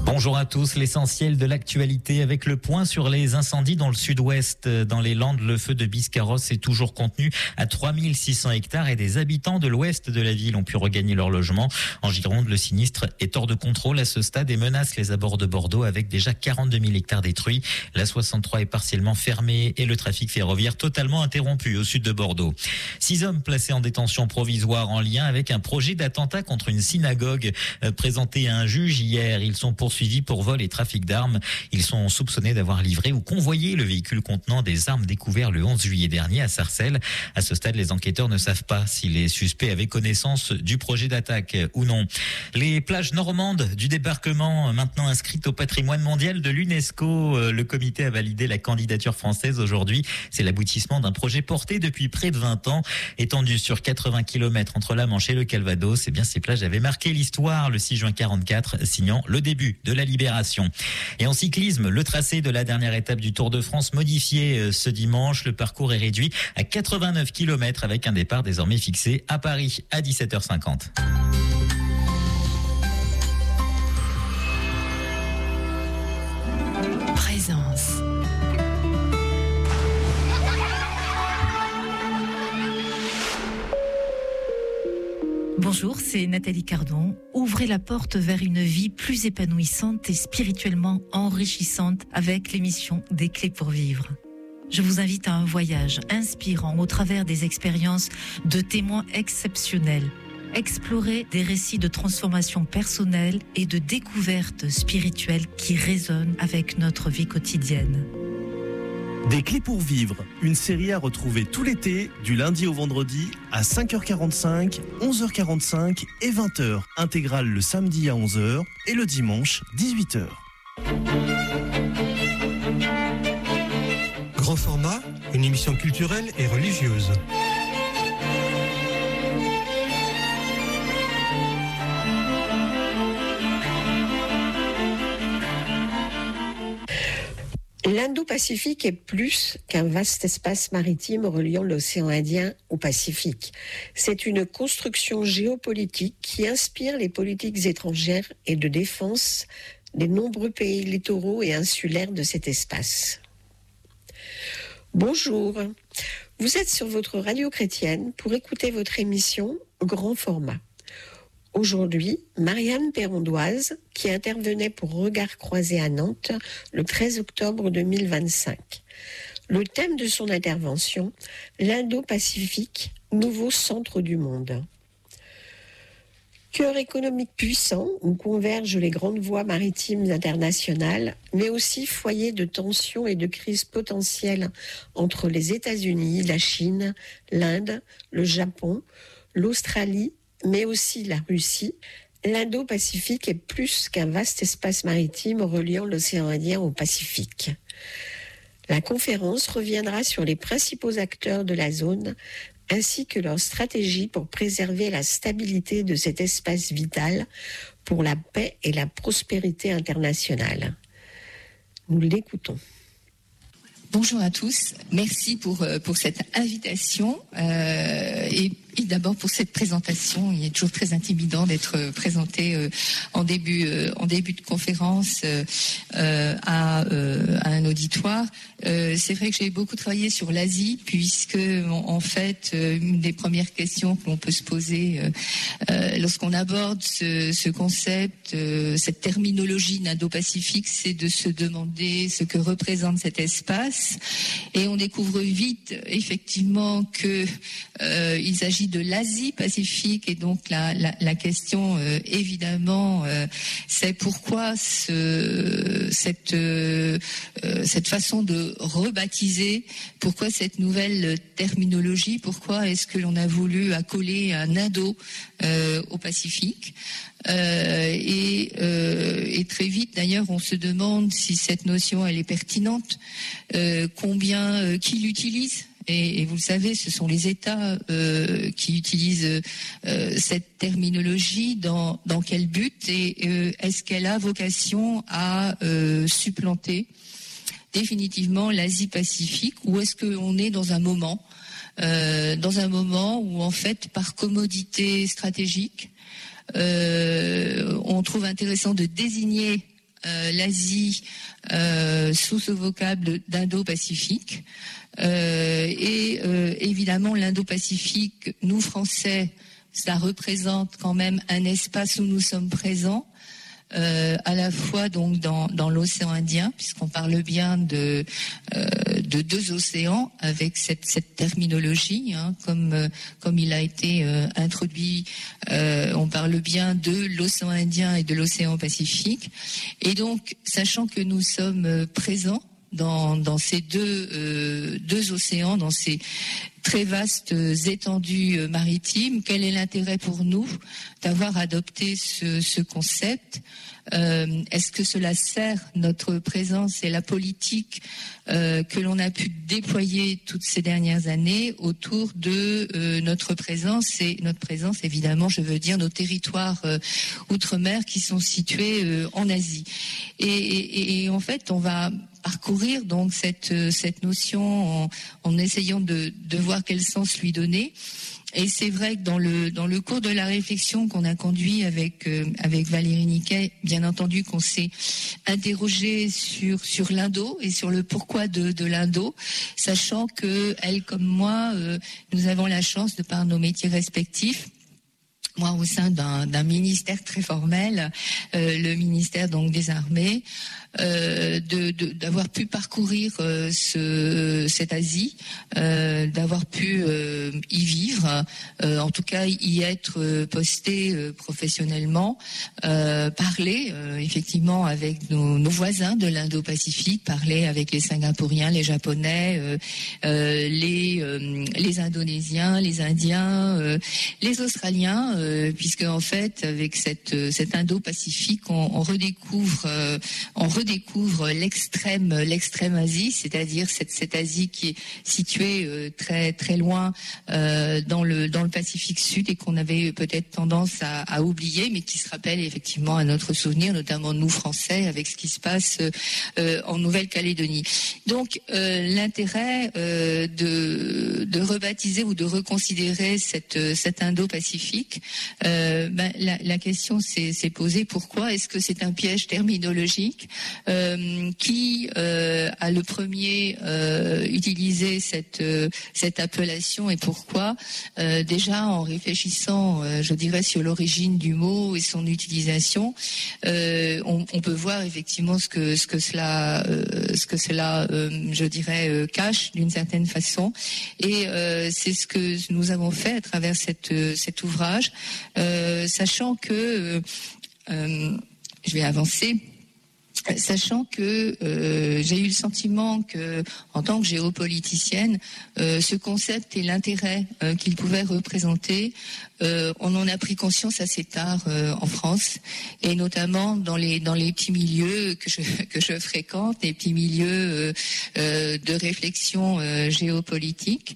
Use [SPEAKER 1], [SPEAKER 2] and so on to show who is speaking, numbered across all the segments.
[SPEAKER 1] Bonjour à tous, l'essentiel de l'actualité avec le point sur les incendies dans le sud-ouest. Dans les Landes, le feu de Biscarrosse est toujours contenu à 3600 hectares et des habitants de l'ouest de la ville ont pu regagner leur logement. En Gironde, le sinistre est hors de contrôle à ce stade et menace les abords de Bordeaux avec déjà 42 000 hectares détruits. La 63 est partiellement fermée et le trafic ferroviaire totalement interrompu au sud de Bordeaux. 6 hommes placés en détention provisoire en lien avec un projet d'attentat contre une synagogue présenté à un juge hier. Ils sont poursuivis pour vol et trafic d'armes. Ils sont soupçonnés d'avoir livré ou convoyé le véhicule contenant des armes découvert le 11 juillet dernier à Sarcelles. À ce stade, les enquêteurs ne savent pas si les suspects avaient connaissance du projet d'attaque ou non. Les plages normandes du débarquement, maintenant inscrites au patrimoine mondial de l'UNESCO. Le comité a validé la candidature française aujourd'hui. C'est l'aboutissement d'un projet porté depuis près de 20 ans. Étendu sur 80 km entre la Manche et le Calvados, eh bien, ces plages avaient marqué l'histoire le 6 juin 44, signant le début de la libération. Et en cyclisme, le tracé de la dernière étape du Tour de France modifié ce dimanche. Le parcours est réduit à 89 km avec un départ désormais fixé à Paris à 17h50.
[SPEAKER 2] Présence. Bonjour, c'est Nathalie Cardon. Ouvrez la porte vers une vie plus épanouissante et spirituellement enrichissante avec l'émission Des Clés pour Vivre. Je vous invite à un voyage inspirant au travers des expériences de témoins exceptionnels. Explorer des récits de transformation personnelle et de découverte spirituelle qui résonnent avec notre vie quotidienne.
[SPEAKER 3] Des Clés pour Vivre, une série à retrouver tout l'été, du lundi au vendredi, à 5h45, 11h45 et 20h. Intégrale le samedi à 11h et le dimanche, 18h.
[SPEAKER 4] Grand format, une émission culturelle et religieuse.
[SPEAKER 5] L'Indo-Pacifique est plus qu'un vaste espace maritime reliant l'océan Indien au Pacifique. C'est une construction géopolitique qui inspire les politiques étrangères et de défense des nombreux pays littoraux et insulaires de cet espace. Bonjour, vous êtes sur votre radio chrétienne pour écouter votre émission Grand Format. Aujourd'hui, Marianne Perrondoise, qui intervenait pour Regard Croisé à Nantes le 13 octobre 2025. Le thème de son intervention, l'Indo-Pacifique, nouveau centre du monde. Cœur économique puissant où convergent les grandes voies maritimes internationales, mais aussi foyer de tensions et de crises potentielles entre les États-Unis, la Chine, l'Inde, le Japon, l'Australie, mais aussi la Russie, l'Indo-Pacifique est plus qu'un vaste espace maritime reliant l'océan Indien au Pacifique. La conférence reviendra sur les principaux acteurs de la zone, ainsi que leur stratégie pour préserver la stabilité de cet espace vital pour la paix et la prospérité internationale. Nous l'écoutons.
[SPEAKER 6] Bonjour à tous, merci pour cette invitation et d'abord pour cette présentation. Il est toujours très intimidant d'être présenté en début de conférence à un auditoire. C'est vrai que j'ai beaucoup travaillé sur l'Asie puisque en fait une des premières questions que l'on peut se poser lorsqu'on aborde ce concept, cette terminologie d'Indo-Pacifique, c'est de se demander ce que représente cet espace. Et on découvre vite, effectivement, que il s'agit de l'Asie-Pacifique. Et donc la question, évidemment, c'est pourquoi cette façon de rebaptiser, pourquoi cette nouvelle terminologie, pourquoi est-ce que l'on a voulu accoler un Indo au Pacifique. Et très vite d'ailleurs on se demande si cette notion elle est pertinente, qui l'utilise et vous le savez ce sont les États qui utilisent cette terminologie dans quel but et est-ce qu'elle a vocation à supplanter définitivement l'Asie-Pacifique ou est-ce qu'on est dans un moment où en fait par commodité stratégique on trouve intéressant de désigner l'Asie sous ce vocable d'Indo-Pacifique. Et évidemment, l'Indo-Pacifique, nous Français, ça représente quand même un espace où nous sommes présents. À la fois donc dans l'océan Indien, puisqu'on parle bien de deux océans avec cette terminologie, comme il a été introduit. On parle bien de l'océan Indien et de l'océan Pacifique, et donc sachant que nous sommes présents dans ces deux océans, dans ces très vastes étendues maritimes, quel est l'intérêt pour nous d'avoir adopté ce concept? Est-ce que cela sert notre présence et la politique que l'on a pu déployer toutes ces dernières années autour de notre présence, et notre présence, évidemment, je veux dire nos territoires outre-mer qui sont situés en Asie. Et en fait, on va parcourir donc cette notion en essayant de voir quel sens lui donner. Et c'est vrai que dans le cours de la réflexion qu'on a conduit avec Valérie Niquet, bien entendu qu'on s'est interrogé sur l'Indo et sur le pourquoi de l'Indo, sachant que elle comme moi, nous avons la chance, de par nos métiers respectifs, moi au sein d'un ministère très formel, le ministère donc des Armées, d'avoir pu parcourir cette Asie, d'avoir pu y vivre, en tout cas y être posté professionnellement, parler effectivement avec nos voisins de l'Indo-Pacifique, parler avec les Singapouriens, les Japonais, les Indonésiens, les Indiens, les Australiens, puisque en fait avec cet Indo-Pacifique on redécouvre l'extrême Asie, c'est-à-dire cette Asie qui est située très très loin dans le Pacifique Sud, et qu'on avait peut-être tendance à oublier, mais qui se rappelle effectivement à notre souvenir, notamment nous Français, avec ce qui se passe en Nouvelle-Calédonie. Donc l'intérêt de rebaptiser ou de reconsidérer cet Indo-Pacifique, la question s'est posée: pourquoi est-ce que c'est un piège terminologique? Qui a le premier utilisé cette appellation, et pourquoi? Déjà en réfléchissant, je dirais, sur l'origine du mot et son utilisation, on peut voir effectivement ce que cela je dirais cache d'une certaine façon, et c'est ce que nous avons fait à travers cet ouvrage, sachant que je vais avancer. Sachant que j'ai eu le sentiment que, en tant que géopoliticienne, ce concept et l'intérêt qu'il pouvait représenter, on en a pris conscience assez tard en France, et notamment dans les petits milieux que je fréquente, les petits milieux de réflexion géopolitique,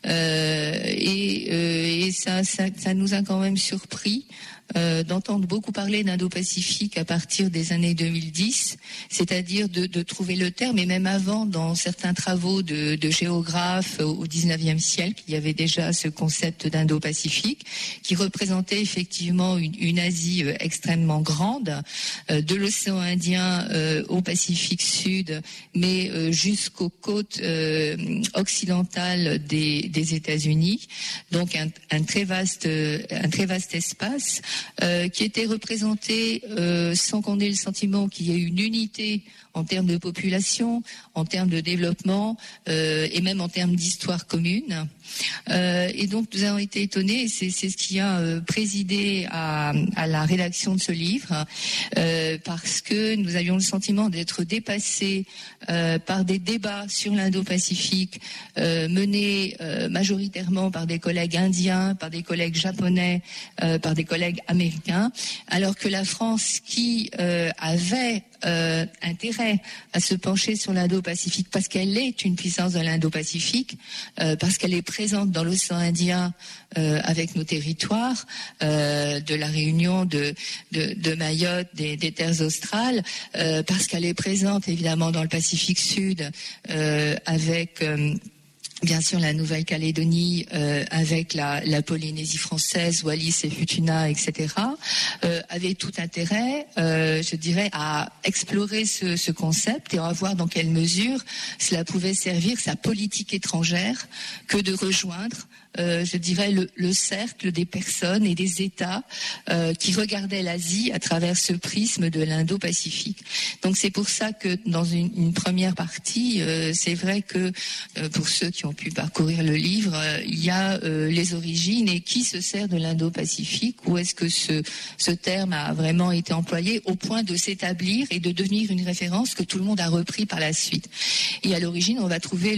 [SPEAKER 6] et ça nous a quand même surpris d'entendre beaucoup parler d'Indo-Pacifique à partir des années 2010, c'est-à-dire de trouver le terme, et même avant, dans certains travaux de géographes au 19e siècle, il y avait déjà ce concept d'Indo-Pacifique, qui représentait effectivement une Asie extrêmement grande, de l'océan Indien au Pacifique Sud, mais jusqu'aux côtes occidentales des États-Unis, donc un très vaste espace, qui était représenté sans qu'on ait le sentiment qu'il y ait une unité en termes de population, en termes de développement, et même en termes d'histoire commune. Et donc nous avons été étonnés, et c'est ce qui a présidé à la rédaction de ce livre, parce que nous avions le sentiment d'être dépassés par des débats sur l'Indo-Pacifique menés majoritairement par des collègues indiens, par des collègues japonais, par des collègues américains, alors que la France, qui avait intérêt à se pencher sur l'Indo-Pacifique parce qu'elle est une puissance de l'Indo-Pacifique, parce qu'elle est présente dans l'océan Indien avec nos territoires, de la Réunion, de Mayotte, des terres australes, parce qu'elle est présente évidemment dans le Pacifique Sud avec bien sûr la Nouvelle-Calédonie avec la Polynésie française, Wallis et Futuna, etc., avait tout intérêt, je dirais, à explorer ce concept et à voir dans quelle mesure cela pouvait servir sa politique étrangère que de rejoindre je dirais, le cercle des personnes et des États qui regardaient l'Asie à travers ce prisme de l'Indo-Pacifique. Donc c'est pour ça que dans une première partie, c'est vrai que pour ceux qui ont pu parcourir le livre, il y a les origines et qui se sert de l'Indo-Pacifique, où est-ce que ce terme a vraiment été employé au point de s'établir et de devenir une référence que tout le monde a repris par la suite. Et à l'origine, on va trouver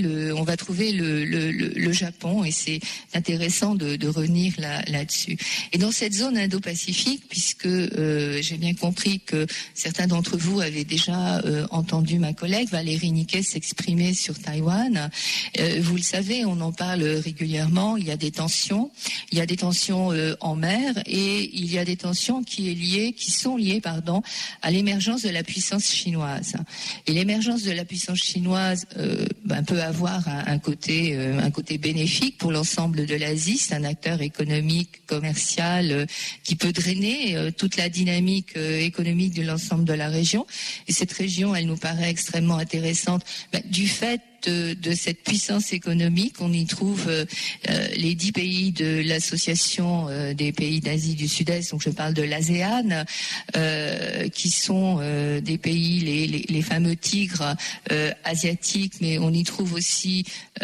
[SPEAKER 6] le Japon, et c'est intéressant de revenir là-dessus. Et dans cette zone Indo-Pacifique, puisque j'ai bien compris que certains d'entre vous avaient déjà entendu ma collègue Valérie Niquet s'exprimer sur Taïwan, vous le savez, on en parle régulièrement, il y a des tensions en mer, et il y a des tensions qui sont liées à l'émergence de la puissance chinoise. Et l'émergence de la puissance chinoise peut avoir un côté bénéfique pour l'ensemble de l'Asie. C'est un acteur économique, commercial, qui peut drainer toute la dynamique économique de l'ensemble de la région. Et cette région, elle nous paraît extrêmement intéressante du fait de cette puissance économique. On y trouve les 10 pays de l'association des pays d'Asie du Sud-Est, donc je parle de l'ASEAN, qui sont des pays, les fameux tigres asiatiques, mais on y trouve aussi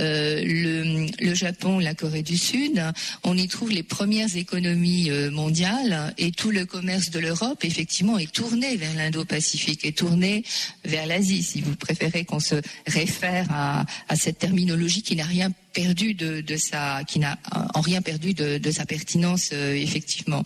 [SPEAKER 6] le Japon, la Corée du Sud. On y trouve les premières économies mondiales, et tout le commerce de l'Europe, effectivement, est tourné vers l'Indo-Pacifique, est tourné vers l'Asie, si vous préférez qu'on se réfère à cette terminologie qui n'a rien perdu de sa pertinence, effectivement.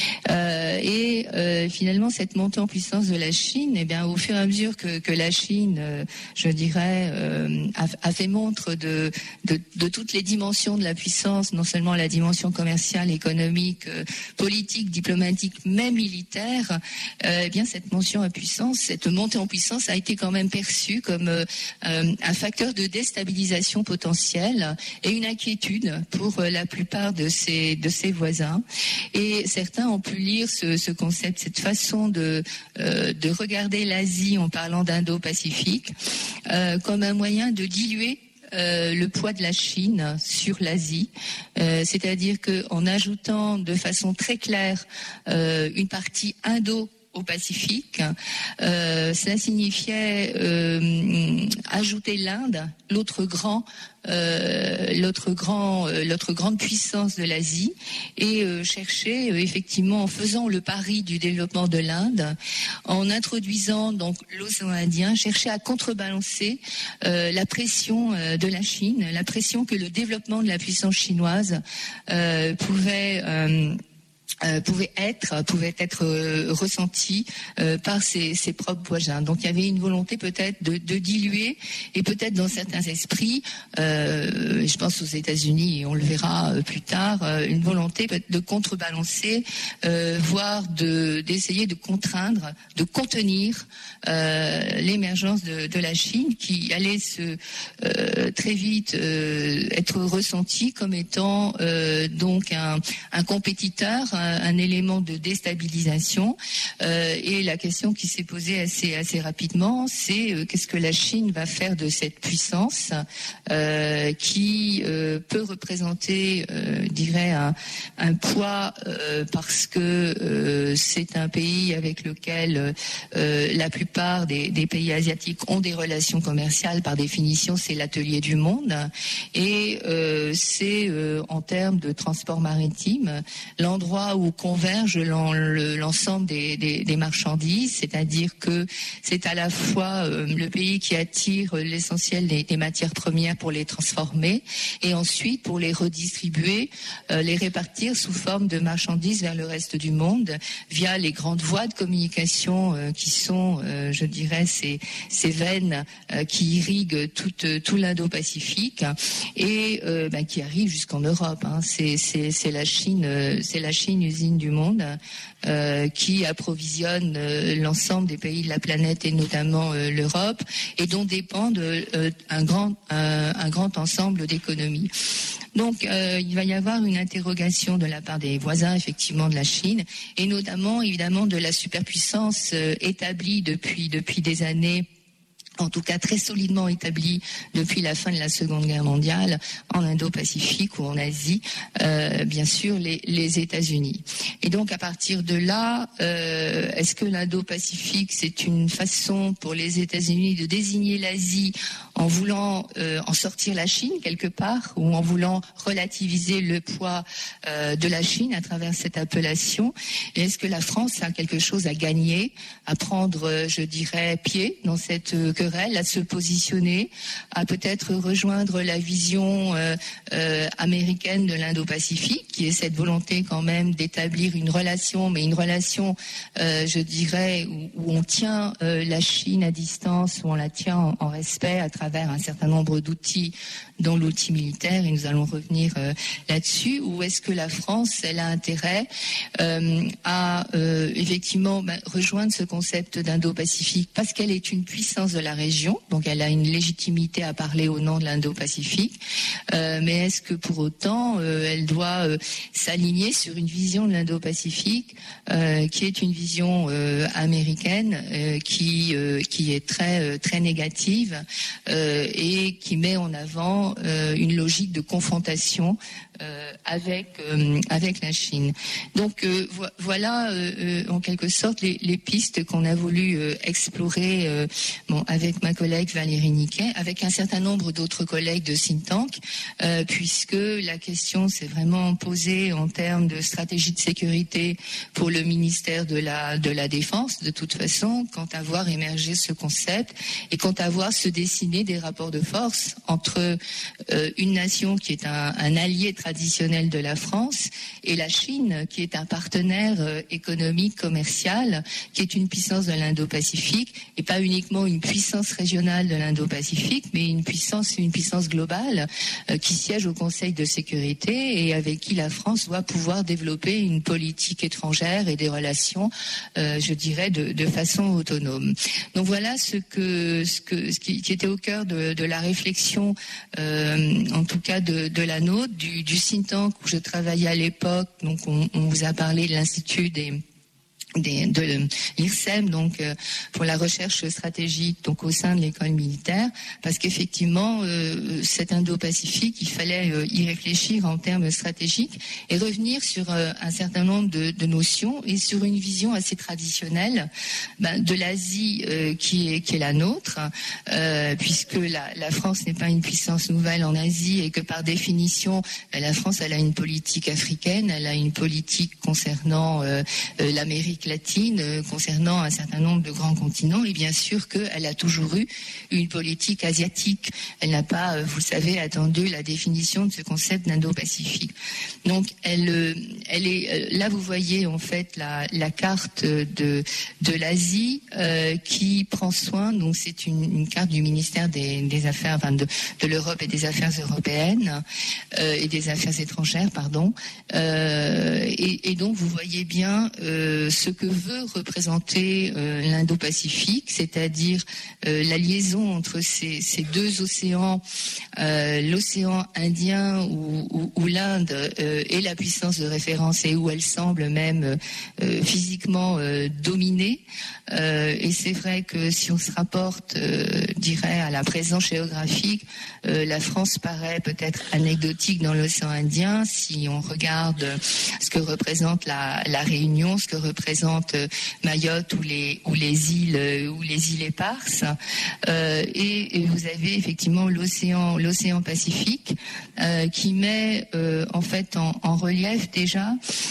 [SPEAKER 6] Finalement, cette montée en puissance de la Chine, au fur et à mesure que la Chine, je dirais, a fait montre de toutes les dimensions de la puissance, non seulement la dimension commerciale, économique, politique, diplomatique, même militaire, cette montée en puissance a été quand même perçue comme un facteur de déstabilisation potentielle et une inquiétude pour la plupart de ses voisins. Et certains ont pu lire ce concept, cette façon de regarder l'Asie en parlant d'Indo-Pacifique, comme un moyen de diluer le poids de la Chine sur l'Asie, c'est-à-dire qu'en ajoutant de façon très claire une partie au Pacifique, cela signifiait ajouter l'Inde, l'autre grande puissance de l'Asie, et chercher effectivement, en faisant le pari du développement de l'Inde, en introduisant donc l'océan Indien, chercher à contrebalancer la pression de la Chine, la pression que le développement de la puissance chinoise pouvait être ressenti par ses propres voisins. Donc il y avait une volonté peut-être de diluer, et peut-être dans certains esprits, je pense aux États-Unis, et on le verra plus tard, une volonté de contrebalancer, voire d'essayer de contraindre, de contenir l'émergence de la Chine, qui allait très vite être ressentie comme étant donc un compétiteur, un élément de déstabilisation, et la question qui s'est posée assez rapidement, c'est qu'est-ce que la Chine va faire de cette puissance qui peut représenter, je dirais, un poids, parce que c'est un pays avec lequel la plupart des pays asiatiques ont des relations commerciales. Par définition, c'est l'atelier du monde, et c'est en termes de transport maritime l'endroit où converge l'ensemble des marchandises, c'est-à-dire que c'est à la fois le pays qui attire l'essentiel des matières premières pour les transformer, et ensuite pour les redistribuer, les répartir sous forme de marchandises vers le reste du monde via les grandes voies de communication qui sont, je dirais, ces veines qui irriguent tout l'Indo-Pacifique, et qui arrivent jusqu'en Europe. C'est la Chine usine du monde, qui approvisionne l'ensemble des pays de la planète et notamment l'Europe, et dont dépendent un grand ensemble d'économies. Donc, il va y avoir une interrogation de la part des voisins, effectivement, de la Chine, et notamment, évidemment, de la superpuissance établie depuis des années, en tout cas très solidement établie depuis la fin de la Seconde Guerre mondiale, en Indo-Pacifique ou en Asie, bien sûr les États-Unis. Et donc à partir de là, est-ce que l'Indo-Pacifique, c'est une façon pour les États-Unis de désigner l'Asie en voulant en sortir la Chine quelque part, ou en voulant relativiser le poids de la Chine à travers cette appellation? Et est-ce que la France a quelque chose à gagner, à prendre, je dirais, pied dans cette à se positionner, à peut-être rejoindre la vision américaine de l'Indo-Pacifique, qui est cette volonté quand même d'établir une relation, mais une relation, je dirais, où on tient la Chine à distance, où on la tient en respect à travers un certain nombre d'outils, dont l'outil militaire, et nous allons revenir là-dessus. Ou est-ce que la France, elle a intérêt à effectivement rejoindre ce concept d'Indo-Pacifique parce qu'elle est une puissance de la région, donc elle a une légitimité à parler au nom de l'Indo-Pacifique, mais est-ce que pour autant elle doit s'aligner sur une vision de l'Indo-Pacifique qui est une vision américaine qui est très négative et qui met en avant une logique de confrontation avec la Chine. Donc voilà en quelque sorte les pistes qu'on a voulu explorer avec ma collègue Valérie Niquet, avec un certain nombre d'autres collègues de think tank, puisque la question s'est vraiment posée en termes de stratégie de sécurité pour le ministère de la Défense, de toute façon, quant à voir émerger ce concept et quant à voir se dessiner des rapports de force entre une nation qui est un allié traditionnel de la France et la Chine, qui est un partenaire économique, commercial, qui est une puissance de l'Indo-Pacifique, et pas uniquement une puissance régionale de l'Indo-Pacifique, mais une puissance globale qui siège au Conseil de sécurité et avec qui la France doit pouvoir développer une politique étrangère et des relations, je dirais, de façon autonome. Donc voilà ce qui était au cœur de la réflexion, en tout cas de la nôtre, du think tank où je travaillais à l'époque. Donc on vous a parlé de l'Institut de l'IRSEM, donc pour la recherche stratégique, donc au sein de l'école militaire, parce qu'effectivement cet Indo-Pacifique, il fallait y réfléchir en termes stratégiques et revenir sur un certain nombre de notions et sur une vision assez traditionnelle de l'Asie qui est la nôtre, puisque la France n'est pas une puissance nouvelle en Asie et que par définition la France, elle a une politique africaine, elle a une politique concernant l'Amérique latine, concernant un certain nombre de grands continents, et bien sûr qu'elle a toujours eu une politique asiatique. Elle n'a pas, vous le savez, attendu la définition de ce concept d'Indo-Pacifique. Donc elle est là, vous voyez en fait la carte de l'Asie qui prend soin. Donc c'est une carte du ministère des Affaires, de l'Europe et des Affaires européennes et des Affaires étrangères, pardon. Et donc vous voyez bien ce que veut représenter l'Indo-Pacifique, c'est-à-dire la liaison entre ces deux océans, l'océan Indien où l'Inde est la puissance de référence et où elle semble même physiquement dominer. Et c'est vrai que si on se rapporte, dirais, à la présence géographique, la France paraît peut-être anecdotique dans l'océan Indien si on regarde ce que représente la Réunion, ce que représente Mayotte ou les îles éparses, et vous avez effectivement l'océan Pacifique qui met en fait en relief déjà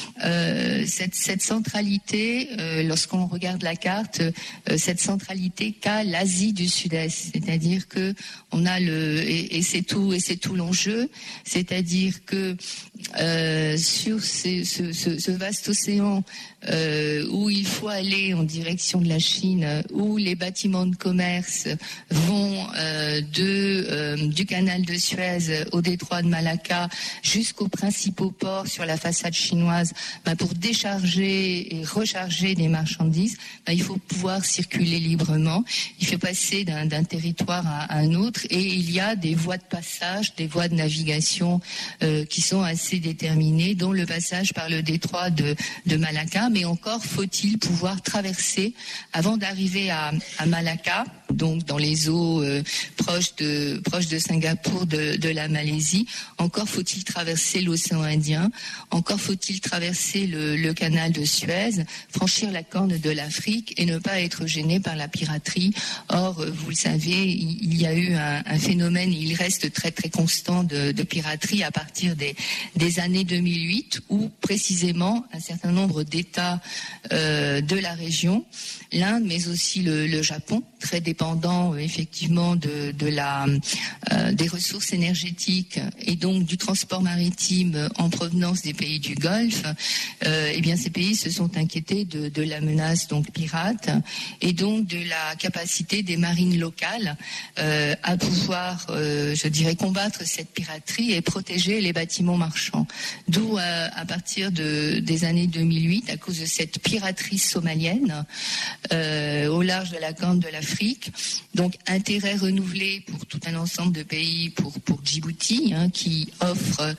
[SPEAKER 6] cette centralité, lorsqu'on regarde la carte, cette centralité qu'a l'Asie du Sud-Est, c'est-à-dire que on a et c'est tout l'enjeu, c'est-à-dire que sur ce vaste océan où il faut aller en direction de la Chine, où les bâtiments de commerce vont du canal de Suez au détroit de Malacca jusqu'aux principaux ports sur la façade chinoise, pour décharger et recharger des marchandises, il faut pouvoir circuler librement. Il faut passer d'un territoire à un autre, et il y a des voies de passage, des voies de navigation qui sont assez déterminées, dont le passage par le détroit de Malacca. Mais encore faut-il pouvoir traverser avant d'arriver à Malacca, donc dans les eaux proches de Singapour, de la Malaisie. Encore faut-il traverser l'océan Indien, encore faut-il traverser le canal de Suez, franchir la corne de l'Afrique et ne pas être gêné par la piraterie. Or, vous le savez, il y a eu un phénomène, et il reste très très constant de piraterie à partir des années 2008, où précisément un certain nombre d'États de la région, l'Inde, mais aussi le Japon, très dépendant effectivement des ressources énergétiques et donc du transport maritime en provenance des pays du Golfe, eh bien ces pays se sont inquiétés de la menace donc pirate, et donc de la capacité des marines locales à pouvoir, je dirais, combattre cette piraterie et protéger les bâtiments marchands. D'où à partir des années 2008, à cause de cette piraterie somalienne au large de la Corne de l'Afrique, donc intérêt renouvelé pour tout un ensemble de pays, pour Djibouti, qui offre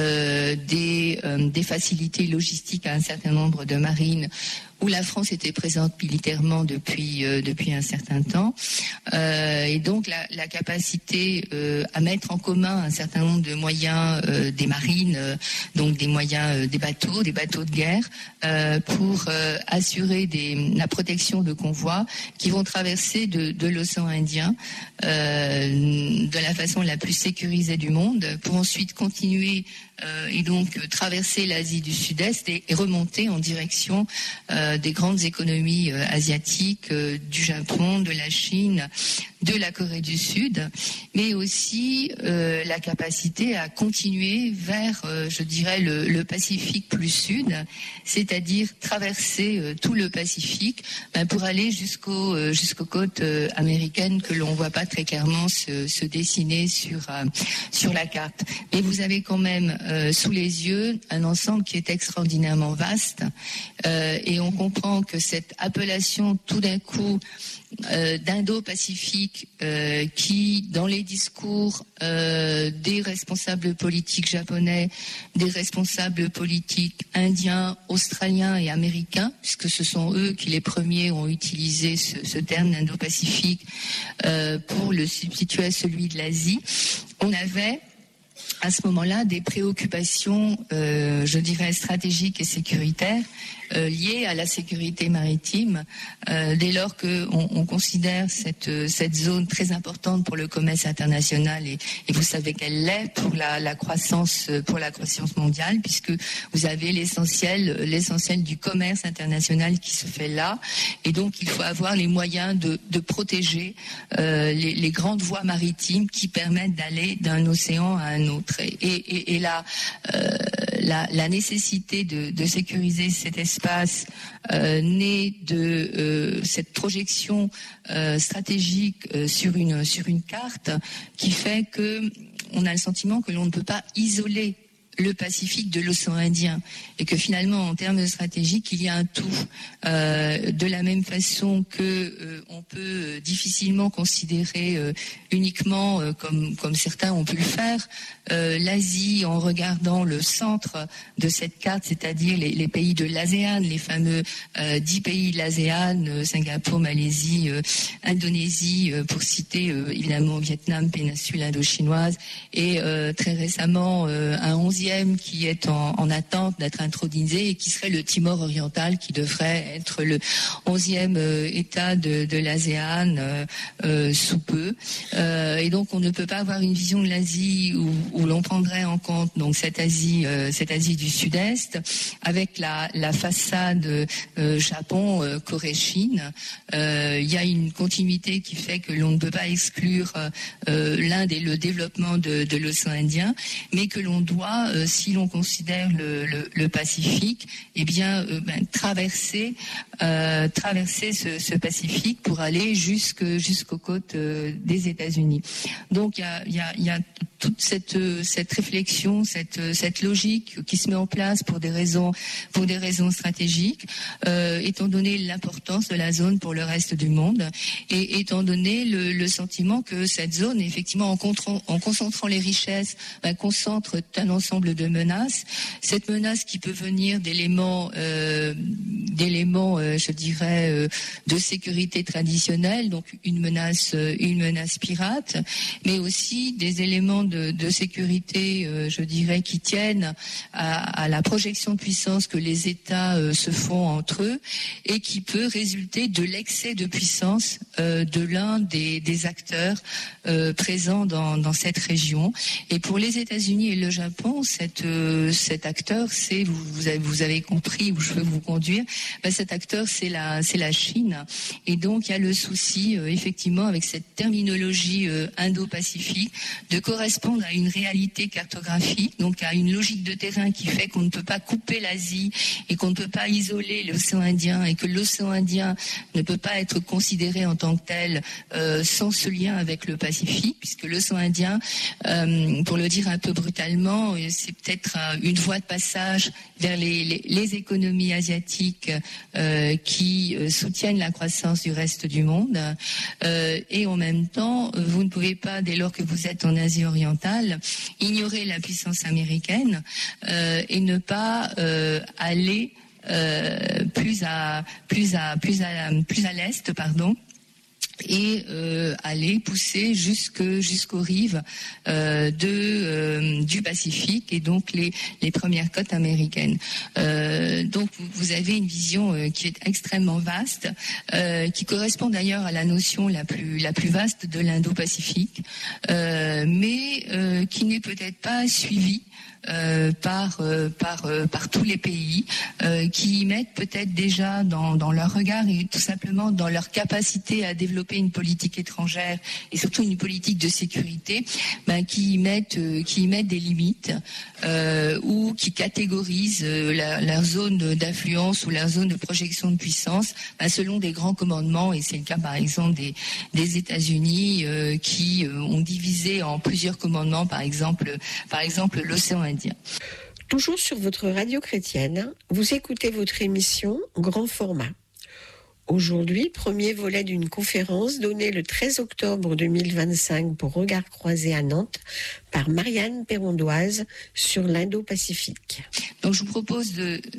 [SPEAKER 6] des facilités logistiques à un certain nombre de marines, où la France était présente militairement depuis un certain temps, et donc la capacité à mettre en commun un certain nombre de moyens des marines, donc des moyens des bateaux de guerre, pour assurer la protection de convois qui vont traverser de l'océan Indien de la façon la plus sécurisée du monde, pour ensuite continuer et donc traverser l'Asie du Sud-Est et remonter en direction des grandes économies asiatiques, du Japon, de la Chine, de la Corée du Sud, mais aussi la capacité à continuer vers, je dirais, le Pacifique plus sud, c'est-à-dire traverser tout le Pacifique pour aller jusqu'aux côtes américaines que l'on voit pas très clairement se dessiner sur la carte. Mais vous avez quand même sous les yeux un ensemble qui est extraordinairement vaste, et on comprend que cette appellation tout d'un coup d'Indo-Pacifique, qui dans les discours des responsables politiques japonais, des responsables politiques indiens, australiens et américains, puisque ce sont eux qui les premiers ont utilisé ce terme d'Indo-Pacifique pour le substituer à celui de l'Asie, on avait à ce moment-là des préoccupations, je dirais, stratégiques et sécuritaires liées à la sécurité maritime, dès lors qu'on considère cette zone très importante pour le commerce international, et vous savez qu'elle l'est pour la croissance mondiale, puisque vous avez l'essentiel du commerce international qui se fait là, et donc il faut avoir les moyens de protéger les grandes voies maritimes qui permettent d'aller d'un océan à un autre, et la nécessité de sécuriser cet espace né de cette projection stratégique sur une carte, qui fait que on a le sentiment que l'on ne peut pas isoler le Pacifique de l'océan Indien, et que finalement en termes stratégiques il y a un tout, de la même façon que on peut difficilement considérer uniquement comme certains ont pu le faire l'Asie en regardant le centre de cette carte, c'est-à-dire les pays de l'ASEAN, les fameux 10 pays de l'ASEAN, Singapour, Malaisie, Indonésie, pour citer évidemment Vietnam, péninsule indo-chinoise, et très récemment un 11e qui est en attente d'être intronisé, et qui serait le Timor oriental, qui devrait être le 11e État de l'ASEAN sous peu. Et donc on ne peut pas avoir une vision de l'Asie où l'on prendrait en compte donc cette Asie du Sud-Est, avec la façade Japon, Corée, Chine. Il y a une continuité qui fait que l'on ne peut pas exclure l'Inde et le développement de l'océan Indien, mais que l'on doit si l'on considère le Pacifique, eh bien, traverser ce Pacifique pour aller jusqu'aux côtes des États-Unis. Donc il y a toute cette réflexion, cette logique qui se met en place pour des raisons stratégiques, étant donné l'importance de la zone pour le reste du monde, et étant donné le sentiment que cette zone, effectivement, en concentrant les richesses, concentre un ensemble de menaces. Cette menace qui peut venir d'éléments, je dirais, de sécurité traditionnelle, donc une menace pirate, mais aussi des éléments de sécurité, je dirais, qui tiennent à la projection de puissance que les États se font entre eux, et qui peut résulter de l'excès de puissance de l'un des acteurs présents dans cette région. Et pour les États-Unis et le Japon, cet acteur, c'est, vous avez compris où je veux vous conduire, cet acteur, c'est la Chine. Et donc il y a le souci, effectivement, avec cette terminologie indo-pacifique, de correspondre à une réalité cartographique, donc à une logique de terrain qui fait qu'on ne peut pas couper l'Asie et qu'on ne peut pas isoler l'océan Indien, et que l'océan Indien ne peut pas être considéré en tant que tel sans ce lien avec le Pacifique, puisque l'océan Indien, pour le dire un peu brutalement, c'est peut-être une voie de passage vers les économies asiatiques qui soutiennent la croissance du reste du monde, et en même temps, vous ne pouvez pas, dès lors que vous êtes en Asie orientale, ignorer la puissance américaine et ne pas aller plus à l'est, et aller pousser jusqu'aux rives du Pacifique, et donc les premières côtes américaines. Donc vous avez une vision qui est extrêmement vaste, qui correspond d'ailleurs à la notion la plus vaste de l'Indo-Pacifique, mais qui n'est peut-être pas suivie par tous les pays, qui y mettent peut-être déjà dans leur regard et tout simplement dans leur capacité à développer une politique étrangère et surtout une politique de sécurité, qui y mettent des limites, ou qui catégorisent leur zone d'influence ou leur zone de projection de puissance selon des grands commandements. Et c'est le cas par exemple des États-Unis qui ont divisé en plusieurs commandements, par exemple l'océan Indien.
[SPEAKER 5] Toujours sur votre radio chrétienne, vous écoutez votre émission Grand Format. Aujourd'hui, premier volet d'une conférence donnée le 13 octobre 2025 pour Regard Croisé à Nantes par Marianne Perrondoise sur l'Indo-Pacifique.
[SPEAKER 6] Donc je vous propose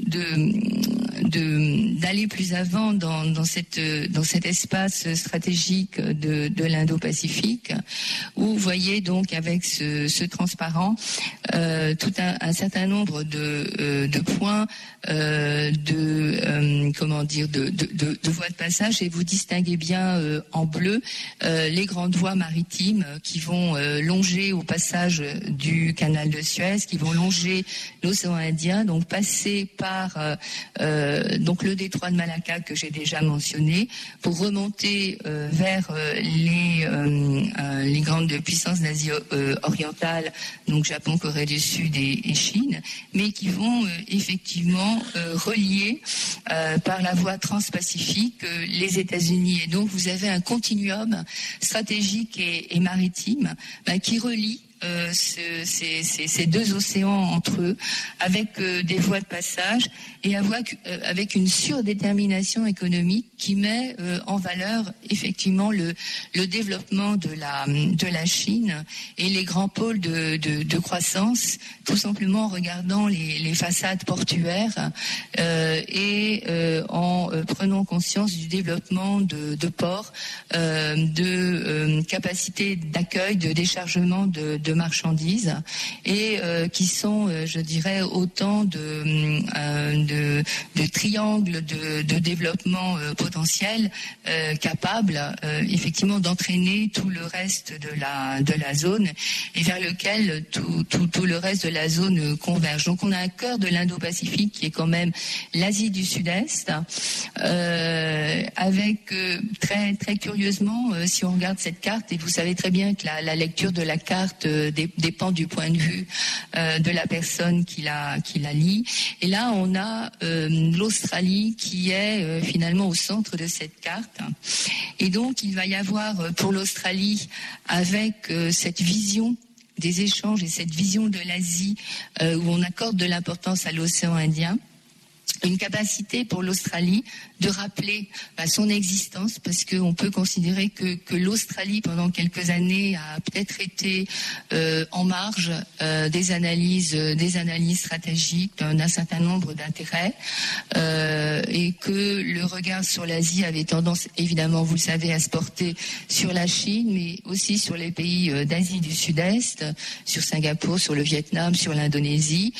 [SPEAKER 6] d'aller plus avant dans cet espace stratégique de l'Indo-Pacifique, où vous voyez donc avec ce transparent tout un certain nombre de points de voies de passage, et vous distinguez bien en bleu les grandes voies maritimes qui vont longer au passage du canal de Suez, qui vont longer l'océan Indien, donc passer par donc le détroit de Malacca que j'ai déjà mentionné, pour remonter vers les grandes puissances d'Asie orientale, donc Japon, Corée du Sud et Chine, mais qui vont effectivement relier par la voie transpacifique les États-Unis. Et donc vous avez un continuum stratégique et maritime qui relie ces deux océans entre eux, avec des voies de passage et avec une surdétermination économique qui met en valeur effectivement le développement de la Chine et les grands pôles de croissance, tout simplement en regardant les façades portuaires et en prenant conscience du développement de ports, de capacités d'accueil, de déchargement de marchandises, et qui sont, je dirais, autant de triangles de développement potentiel capables effectivement d'entraîner tout le reste de la zone, et vers lequel tout le reste de la zone converge. Donc on a un cœur de l'Indo-Pacifique qui est quand même l'Asie du Sud-Est, avec très très curieusement, si on regarde cette carte, et vous savez très bien que la lecture de la carte dépend du point de vue de la personne qui la lit. Et là, on a l'Australie qui est finalement au centre de cette carte. Et donc, il va y avoir pour l'Australie, avec cette vision des échanges et cette vision de l'Asie où on accorde de l'importance à l'océan Indien, une capacité pour l'Australie de rappeler son existence, parce qu'on peut considérer que l'Australie, pendant quelques années, a peut-être été en marge des analyses stratégiques d'un certain nombre d'intérêts, et que le regard sur l'Asie avait tendance, évidemment, vous le savez, à se porter sur la Chine, mais aussi sur les pays d'Asie du Sud-Est, sur Singapour, sur le Vietnam, sur l'Indonésie,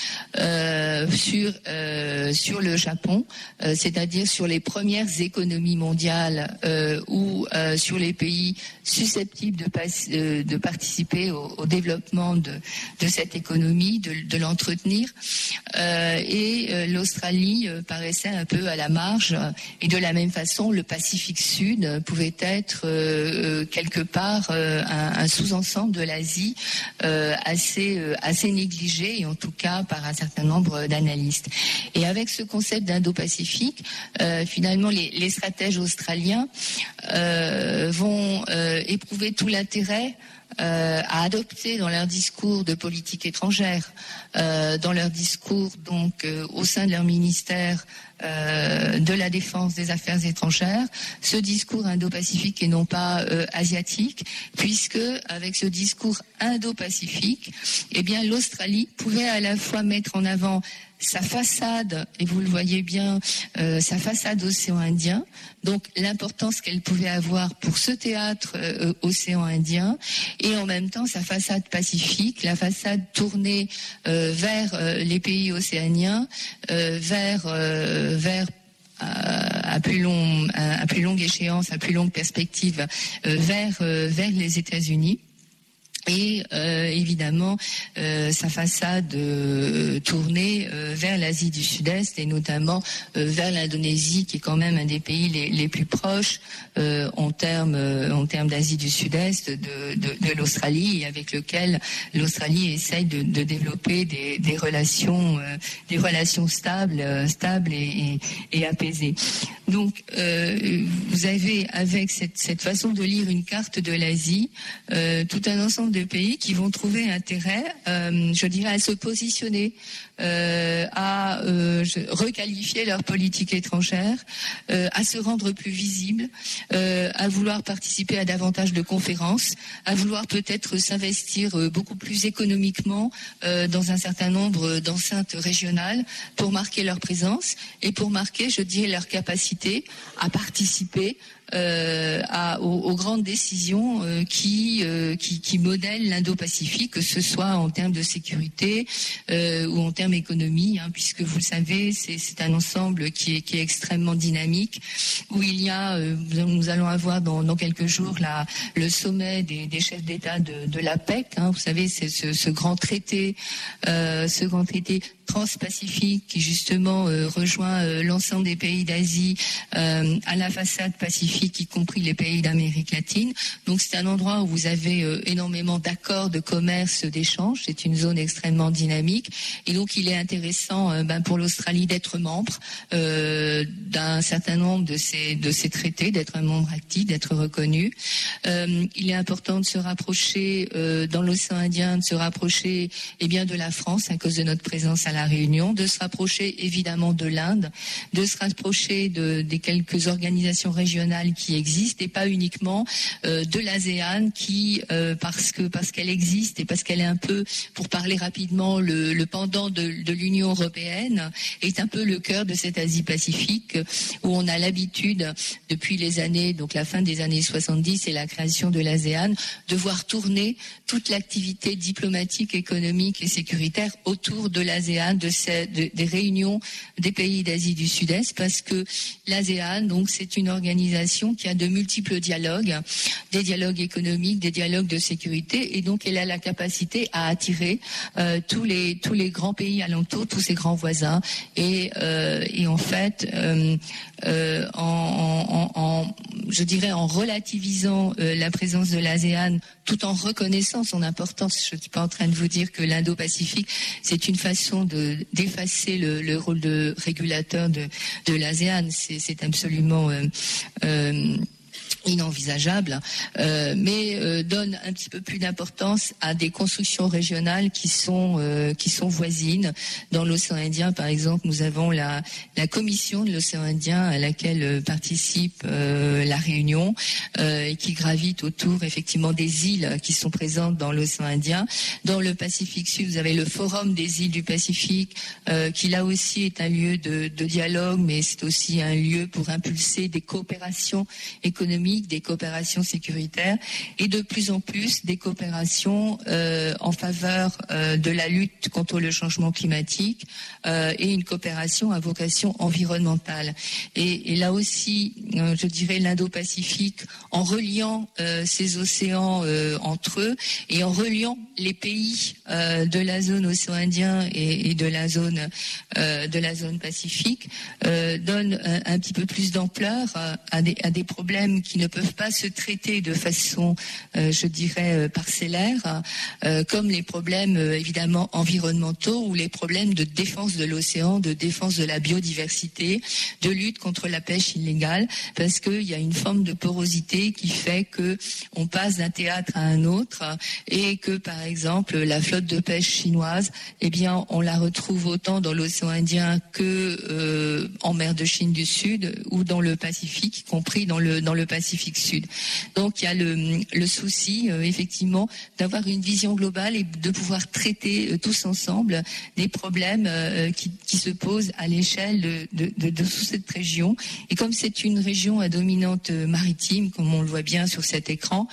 [SPEAKER 6] sur le Japon, c'est-à-dire sur les premières économies mondiales ou sur les pays susceptibles de participer au développement de cette économie, de l'entretenir. Et l'Australie paraissait un peu à la marge. Et de la même façon, le Pacifique Sud pouvait être quelque part un sous-ensemble de l'Asie assez négligé, et en tout cas par un certain nombre d'analystes. Et avec ce concept d'Indo-Pacifique, finalement, les stratèges australiens vont éprouver tout l'intérêt à adopter dans leur discours de politique étrangère, dans leur discours donc au sein de leur ministère de la Défense, des Affaires étrangères, ce discours indo-pacifique et non pas asiatique, puisque avec ce discours indo-pacifique, eh bien l'Australie pouvait à la fois mettre en avant sa façade, et vous le voyez bien, sa façade océan Indien, donc l'importance qu'elle pouvait avoir pour ce théâtre océan Indien, et en même temps sa façade pacifique, la façade tournée vers les pays océaniens, vers à plus longue échéance, à plus longue perspective, vers les États-Unis. Et évidemment sa façade tournée vers l'Asie du Sud-Est, et notamment vers l'Indonésie, qui est quand même un des pays les plus proches en termes d'Asie du Sud-Est de l'Australie, et avec lequel l'Australie essaye de développer des relations stables et apaisées. Donc vous avez, avec cette façon de lire une carte de l'Asie, tout un ensemble de pays qui vont trouver intérêt, je dirais, à se positionner, à requalifier leur politique étrangère, à se rendre plus visibles, à vouloir participer à davantage de conférences, à vouloir peut-être s'investir beaucoup plus économiquement dans un certain nombre d'enceintes régionales pour marquer leur présence et pour marquer, je dirais, leur capacité à participer aux grandes décisions qui modèlent l'Indo-Pacifique, que ce soit en termes de sécurité ou en termes économie, puisque vous le savez, c'est un ensemble qui est extrêmement dynamique, où il y a, nous allons avoir dans quelques jours le sommet des chefs d'État de l'APEC. Vous savez, c'est ce grand traité transpacifique qui justement rejoint l'ensemble des pays d'Asie à la façade pacifique, y compris les pays d'Amérique latine. Donc c'est un endroit où vous avez énormément d'accords de commerce, d'échange. C'est une zone extrêmement dynamique, et donc il est intéressant pour l'Australie d'être membre d'un certain nombre de ces traités, d'être un membre actif, d'être reconnu. Il est important de se rapprocher dans l'océan Indien, de se rapprocher de la France à cause de notre présence à la Réunion, de se rapprocher évidemment de l'Inde, de se rapprocher des quelques organisations régionales qui existent, et pas uniquement de l'ASEAN qui, parce qu'elle existe et parce qu'elle est un peu, pour parler rapidement, le pendant de l'Union européenne, est un peu le cœur de cette Asie-Pacifique, où on a l'habitude, depuis les années, donc la fin des années 70 et la création de l'ASEAN, de voir tourner toute l'activité diplomatique, économique et sécuritaire autour de l'ASEAN l'ASEAN, des réunions des pays d'Asie du Sud-Est, parce que l'ASEAN, donc, c'est une organisation qui a de multiples dialogues, des dialogues économiques, des dialogues de sécurité, et donc elle a la capacité à attirer tous les grands pays alentours, tous ses grands voisins, et en fait, je dirais en relativisant la présence de l'ASEAN, tout en reconnaissant son importance. Je ne suis pas en train de vous dire que l'Indo-Pacifique, c'est une façon d'effacer le rôle de régulateur de l'ASEAN. C'est absolument inenvisageable, mais donne un petit peu plus d'importance à des constructions régionales qui sont voisines. Dans l'océan Indien, par exemple, nous avons la commission de l'océan Indien à laquelle participe la Réunion, et qui gravite autour effectivement des îles qui sont présentes dans l'océan Indien. Dans le Pacifique Sud, vous avez le Forum des îles du Pacifique, qui là aussi est un lieu de dialogue, mais c'est aussi un lieu pour impulser des coopérations économiques, des coopérations sécuritaires, et de plus en plus des coopérations en faveur de la lutte contre le changement climatique, et une coopération à vocation environnementale. Et là aussi, je dirais l'Indo-Pacifique, en reliant ces océans entre eux, et en reliant les pays de la zone océan Indien et de la zone Pacifique, donne un petit peu plus d'ampleur à des problèmes qui ne peuvent pas se traiter de façon, je dirais, parcellaire, comme les problèmes évidemment environnementaux ou les problèmes de défense de l'océan, de défense de la biodiversité, de lutte contre la pêche illégale, parce qu'il y a une forme de porosité qui fait que on passe d'un théâtre à un autre, et que par exemple la flotte de pêche chinoise, eh bien on la retrouve autant dans l'océan Indien que en mer de Chine du Sud ou dans le Pacifique, y compris dans le Pacifique Sud. Donc il y a le souci effectivement d'avoir une vision globale et de pouvoir traiter tous ensemble des problèmes qui se posent à l'échelle de toute cette région. Et comme c'est une région à dominante maritime, comme on le voit bien sur cet écran,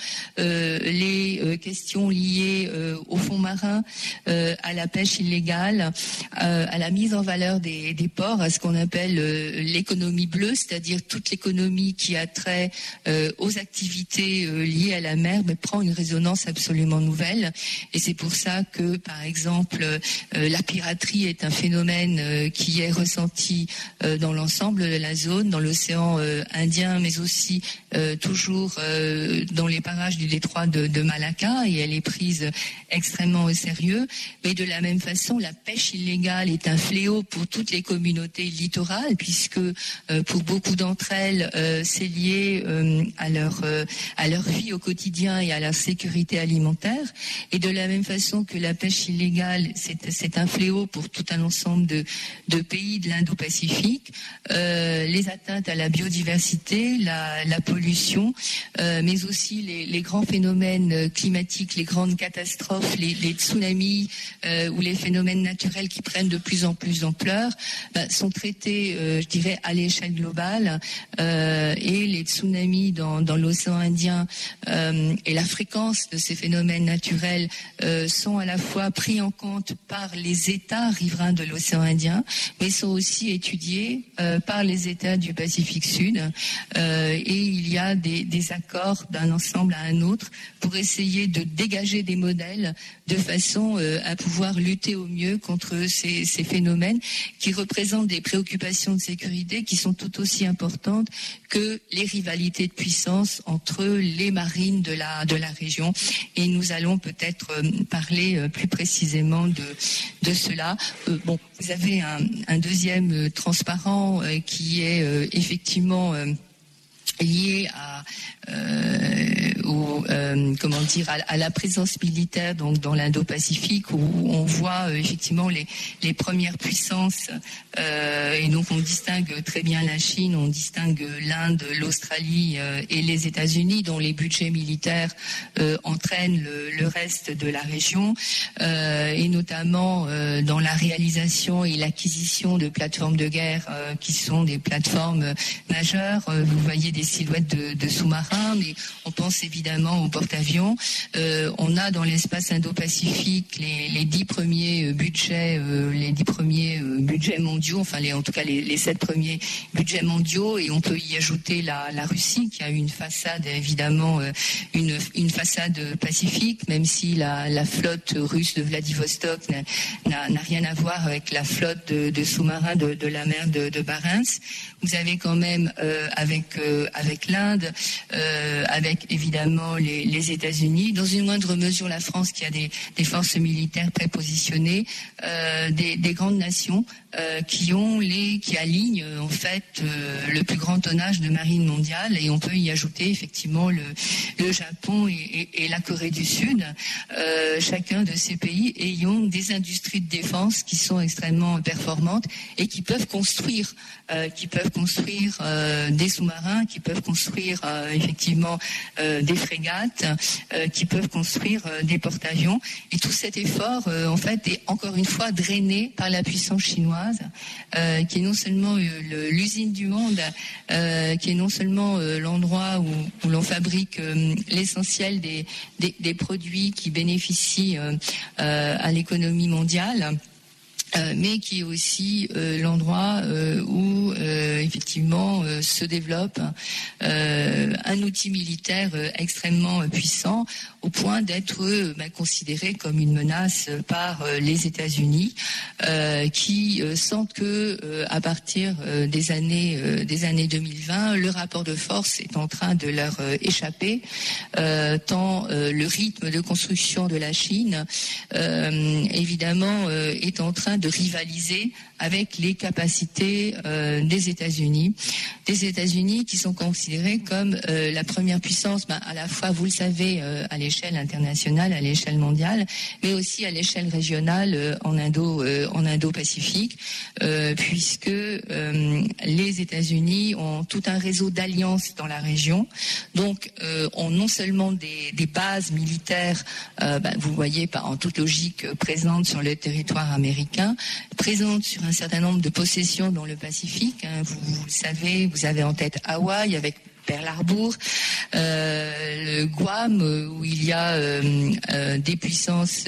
[SPEAKER 6] les questions liées au fond marin, à la pêche illégale, à la mise en valeur des ports, à ce qu'on appelle l'économie bleue, c'est-à-dire toute l'économie qui a trait aux activités liées à la mer, mais prend une résonance absolument nouvelle. Et c'est pour ça que, par exemple, la piraterie est un phénomène qui est ressenti dans l'ensemble de la zone, dans l'océan Indien, mais aussi toujours dans les parages du détroit de Malacca, et elle est prise extrêmement au sérieux. Mais de la même façon, la pêche illégale est un fléau pour toutes les communautés littorales, puisque pour beaucoup d'entre elles, c'est lié à leur vie au quotidien et à leur sécurité alimentaire. Et de la même façon que la pêche illégale, c'est un fléau pour tout un ensemble de pays de l'Indo-Pacifique, les atteintes à la biodiversité, la pollution, mais aussi les grands phénomènes climatiques, les grandes catastrophes, les tsunamis ou les phénomènes naturels qui prennent de plus en plus d'ampleur, sont traités, je dirais, à l'échelle globale, et les tsunamis dans l'océan Indien et la fréquence de ces phénomènes naturels sont à la fois pris en compte par les États riverains de l'océan Indien, mais sont aussi étudiés par les États du Pacifique Sud, et il y a des accords d'un ensemble à un autre pour essayer de dégager des modèles de façon à pouvoir lutter au mieux contre ces phénomènes qui représentent des préoccupations de sécurité qui sont tout aussi importantes que les rivalités de puissance entre les marines de la région. Et nous allons peut-être parler plus précisément de cela. Bon, vous avez un deuxième transparent qui est effectivement lié à à la présence militaire donc dans l'Indo-Pacifique, où on voit effectivement les premières puissances, et donc on distingue très bien la Chine, on distingue l'Inde, l'Australie et les États-Unis, dont les budgets militaires entraînent le reste de la région, et notamment dans la réalisation et l'acquisition de plateformes de guerre qui sont des plateformes majeures. Vous voyez des silhouettes de sous-marins, mais on pense évidemment évidemment au porte-avions. On a dans l'espace Indo-Pacifique les 10 premiers budgets, mondiaux, enfin en tout cas les 7 premiers budgets mondiaux, et on peut y ajouter la Russie qui a une façade évidemment une façade pacifique, même si la flotte russe de Vladivostok n'a rien à voir avec la flotte de sous-marins de la mer de Barents. Vous avez quand même avec l'Inde, avec évidemment les États-Unis, dans une moindre mesure la France qui a des forces militaires prépositionnées, des grandes nations qui alignent en fait le plus grand tonnage de marine mondiale, et on peut y ajouter effectivement le Japon et la Corée du Sud, chacun de ces pays ayant des industries de défense qui sont extrêmement performantes et qui peuvent construire des sous-marins, qui peuvent construire effectivement des frégates, qui peuvent construire des porte-avions, et tout cet effort en fait est encore une fois drainé par la puissance chinoise, qui est non seulement l'usine du monde, qui est non seulement l'endroit où l'on fabrique l'essentiel des produits qui bénéficient à l'économie mondiale, mais qui est aussi l'endroit où effectivement se développe un outil militaire extrêmement puissant, au point d'être considéré comme une menace par les États-Unis, qui sentent que à partir des années 2020, le rapport de force est en train de leur échapper, tant le rythme de construction de la Chine évidemment est en train de rivaliser avec les capacités des États-Unis qui sont considérés comme la première puissance, à la fois, vous le savez, à l'échelle internationale, à l'échelle mondiale, mais aussi à l'échelle régionale en Indo-Pacifique, puisque les États-Unis ont tout un réseau d'alliances dans la région, donc ont non seulement des bases militaires, vous voyez, en toute logique, présentes sur le territoire américain, présentes sur un certain nombre de possessions dans le Pacifique. Vous le savez, vous avez en tête Hawaï avec Pearl Harbor, le Guam où il y a des puissances,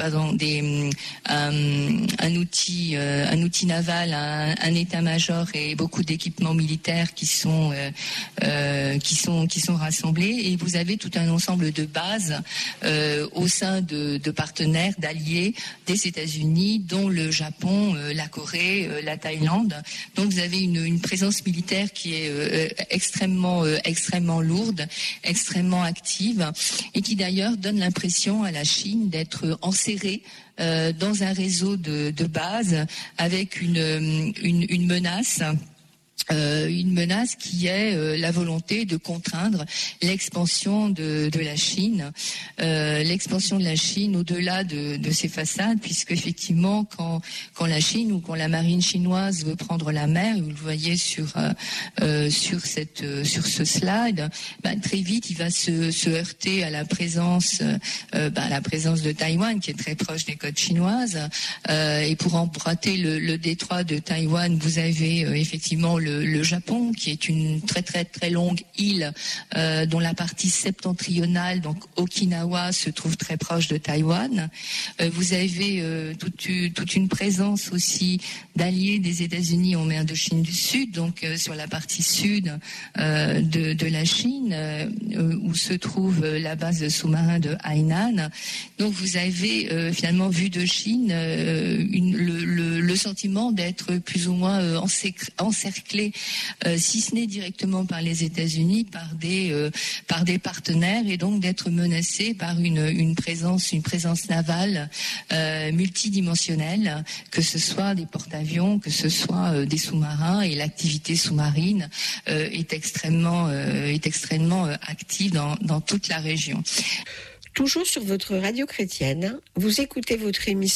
[SPEAKER 6] un outil naval, un état-major et beaucoup d'équipements militaires qui sont rassemblés, et vous avez tout un ensemble de bases au sein de partenaires, d'alliés des États-Unis, dont le Japon, la Corée, la Thaïlande. Donc vous avez une présence militaire qui est extrêmement lourde, extrêmement active, et qui d'ailleurs donne l'impression à la Chine d'être enserrée dans un réseau de bases avec une menace. Une menace qui est la volonté de contraindre l'expansion de la Chine, au-delà de ses façades, puisque effectivement quand la Chine ou quand la marine chinoise veut prendre la mer, vous le voyez sur ce slide, très vite il va se heurter à la présence de Taïwan, qui est très proche des côtes chinoises, et pour emprunter le détroit de Taïwan, vous avez effectivement le Japon, qui est une très très très longue île dont la partie septentrionale, donc Okinawa, se trouve très proche de Taïwan. Vous avez toute une présence aussi d'alliés des États-Unis en mer de Chine du Sud, donc sur la partie sud de la Chine, où se trouve la base de sous-marins de Hainan. Donc vous avez finalement vu de Chine le sentiment d'être plus ou moins encerclé, si ce n'est directement par les États-Unis, par des partenaires, et donc d'être menacé par une présence navale multidimensionnelle, que ce soit des porte-avions, que ce soit des sous-marins, et l'activité sous-marine est extrêmement active dans toute la région.
[SPEAKER 5] Toujours sur votre radio chrétienne, vous écoutez votre émission